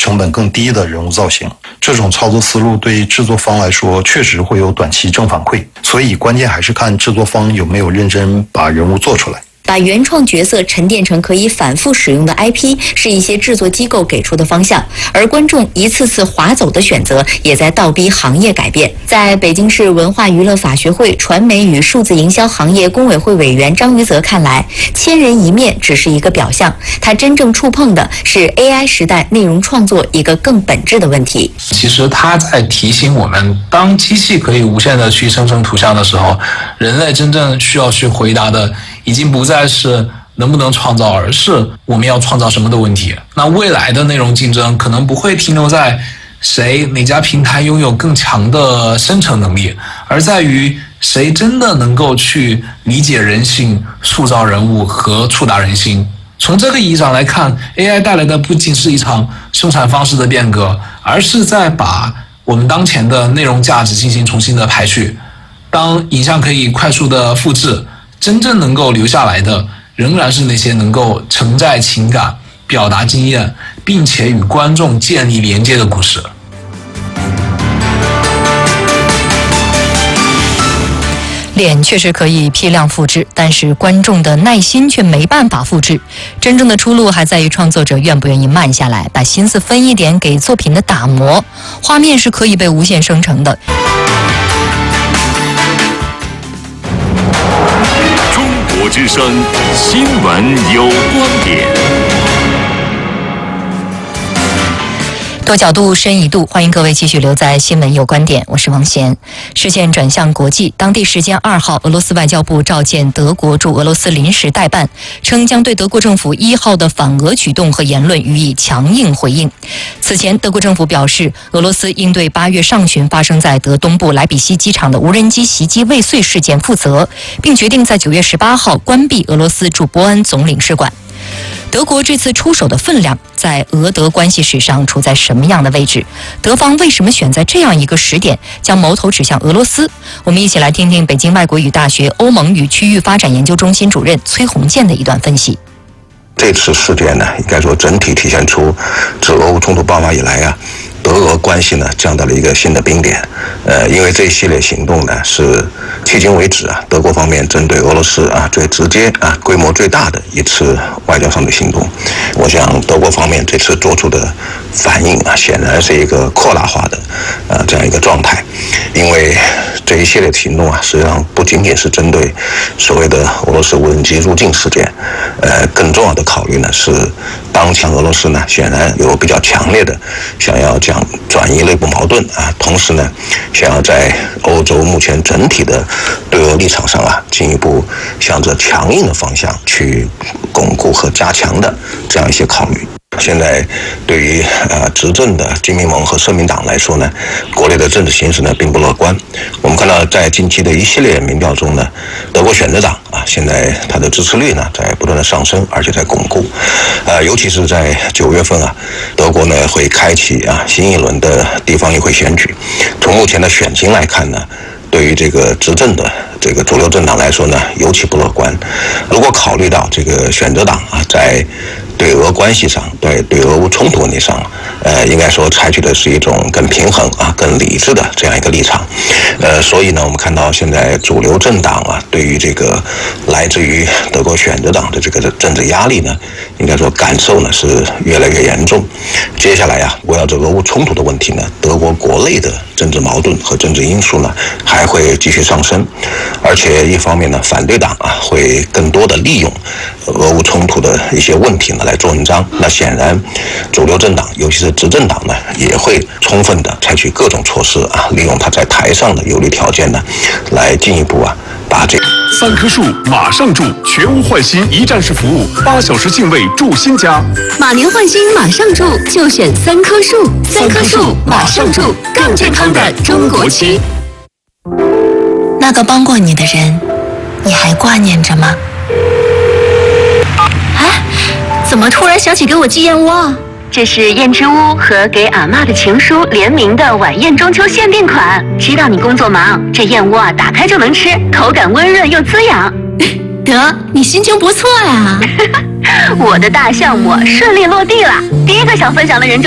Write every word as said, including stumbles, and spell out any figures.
成本更低的人物造型。这种操作思路对制作方来说确实会有短期正反馈，所以关键还是看制作方有没有认真把人物做出来。 把原创角色沉淀成可以反复使用的 I P 是一些制作机构给出的方向，而观众一次次划走的选择也在倒逼行业改变。在北京市文化娱乐法学会传媒与数字营销行业工委会委员张于泽看来，千人一面只是一个表象，他真正触碰的是 A I 时代内容创作一个更本质的问题。 其实他在提醒我们，当机器可以无限的去生成图像的时候，人类真正需要去回答的已经不再是能不能创造，而是我们要创造什么的问题。那未来的内容竞争可能不会停留在谁哪家平台拥有更强的生成能力，而在于谁真的能够去理解人性、塑造人物和触达人心。从这个意义上来看， A I 带来的不仅是一场生产方式的变革，而是在把我们当前的内容价值进行重新的排序。当影像可以快速的复制，真正能够留下来的仍然是那些能够承载情感、表达经验，并且与观众建立连接的故事。 脸确实可以批量复制，但是观众的耐心却没办法复制。真正的出路还在于创作者愿不愿意慢下来，把心思分一点给作品的打磨。画面是可以被无限生成的。 中国之声新闻有观点。 多角度深一度，欢迎各位继续留在新闻有观点，我是王贤。视线转向国际，当地时间二号，俄罗斯外交部召见德国驻俄罗斯临时代办，称将对德国政府一号的反俄举动和言论予以强硬回应。此前，德国政府表示，俄罗斯应对八月上旬发生在德东部莱比锡机场的无人机袭击未遂事件负责，并决定在九月十八号关闭俄罗斯驻波恩总领事馆。德国这次出手的分量在俄德关系史上处在什么样的位置？德方为什么选在这样一个时点将矛头指向俄罗斯？我们一起来听听北京外国语大学欧盟与区域发展研究中心主任崔洪建的一段分析。 这次事件呢，应该说整体体现出自俄乌冲突爆发以来啊，德俄关系呢降到了一个新的冰点。呃，因为这一系列行动呢是迄今为止啊，德国方面针对俄罗斯啊最直接啊规模最大的一次外交上的行动。我想德国方面这次做出的反应啊，显然是一个扩大化的呃这样一个状态。因为这一系列行动啊，实际上不仅仅是针对所谓的俄罗斯无人机入境事件，呃，更重要的考虑呢是，当前俄罗斯呢显然有比较强烈的想要讲转移内部矛盾啊，同时呢想要在欧洲目前整体的对俄立场上啊，进一步向着强硬的方向去巩固和加强的这样一些考虑。现在对于呃执政的基民盟和社民党来说呢，国内的政治形势呢并不乐观。我们看到在近期的一系列民调中呢，德国选择党啊，现在它的支持率呢在不断的上升，而且在巩固。呃，尤其是在九月份啊，德国呢会开启啊新一轮的地方议会选举。从目前的选情来看呢，对于这个执政的这个主流政党来说呢，尤其不乐观。如果考虑到这个选择党啊，在对俄关系上，对对俄乌冲突问题上，呃，应该说采取的是一种更平衡啊、更理智的这样一个立场。呃，所以呢，我们看到现在主流政党啊，对于这个来自于德国选择党的这个政治压力呢，应该说感受呢是越来越严重。接下来啊，围绕着俄乌冲突的问题呢，德国国内的政治矛盾和政治因素呢还会继续上升，而且一方面呢，反对党啊会更多的利用俄乌冲突的一些问题呢来做文章。那显然，主流政党，尤其是执政党呢，也会充分的采取各种措施啊，利用它在台上的有利条件呢，来进一步啊把这三棵树马上住，全屋换新一站式服务，八小时净位住新家。 马年换新马上住，就选三棵树，三棵树马上住，更健康的中国区。 那个帮过你的人，你还挂念着吗？ 哎，怎么突然想起给我寄燕窝？这是燕之屋和给阿嬷的情书联名的晚宴中秋限定款。知道你工作忙，这燕窝啊打开就能吃，口感温润又滋养。得，你心情不错呀。我的大项目顺利落地了，第一个想分享的人就